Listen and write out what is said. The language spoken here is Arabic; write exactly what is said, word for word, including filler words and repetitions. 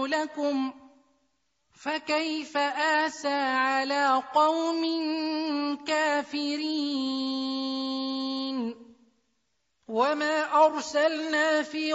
لكم فكيف آسى على قوم كافرين وما أرسلنا في